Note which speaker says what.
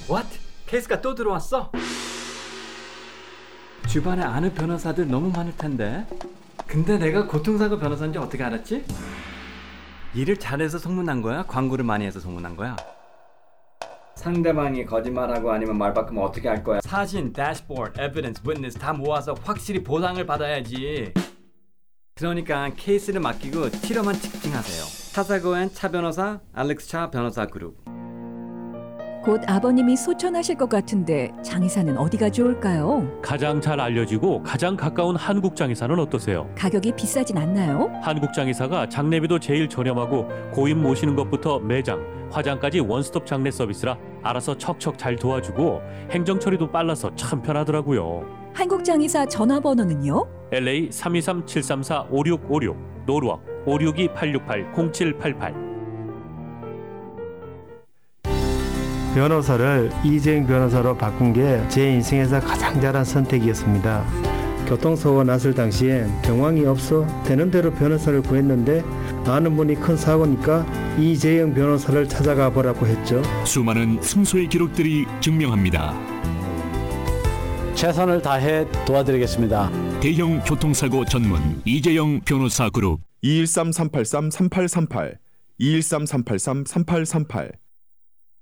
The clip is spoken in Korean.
Speaker 1: What? 케이스가 또 들어왔어? 주변에 아는 변호사들 너무 많을 텐데. 근데 내가 교통사고 변호사인지 어떻게 알았지? 일을 잘해서 소문난 거야? 광고를 많이 해서 소문난 거야? 상대방이 거짓말하고 아니면 말 바꾸면 어떻게 할 거야? 사진, 대시보드, 에비던스, 위트니스 다 모아서 확실히 보상을 받아야지. 그러니까 케이스를 맡기고 티러만 직진하세요. 차사고엔 차 변호사, 알렉스 차 변호사 그룹.
Speaker 2: 곧 아버님이 소천하실 것 같은데 장의사는 어디가 좋을까요?
Speaker 3: 가장 잘 알려지고 가장 가까운 한국장의사는 어떠세요?
Speaker 2: 가격이 비싸진 않나요?
Speaker 3: 한국장의사가 장례비도 제일 저렴하고 고인 모시는 것부터 매장, 화장까지 원스톱 장례 서비스라 알아서 척척 잘 도와주고 행정 처리도 빨라서 참 편하더라고요.
Speaker 2: 한국장의사 전화번호는요?
Speaker 3: LA 323-734-5656, 노르웍 562-868-0788.
Speaker 4: 변호사를 이재용 변호사로 바꾼 게 제 인생에서 가장 잘한 선택이었습니다. 교통사고가 났을 당시엔 정황이 없어 되는 대로 변호사를 구했는데 아는 분이 큰 사고니까 이재용 변호사를 찾아가 보라고 했죠.
Speaker 5: 수많은 승소의 기록들이 증명합니다.
Speaker 6: 최선을 다해 도와드리겠습니다.
Speaker 5: 대형 교통사고 전문 이재용 변호사 그룹
Speaker 7: 213-383-3838 213-383-3838